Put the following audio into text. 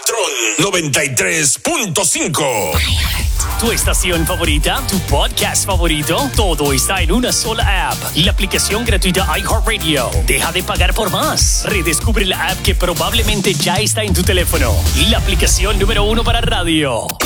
Patrón 93.5. Tu estación favorita, tu podcast favorito, todo está en una sola app. La aplicación gratuita iHeartRadio. Deja de pagar por más. Redescubre la app que probablemente ya está en tu teléfono. La aplicación número 1 para radio.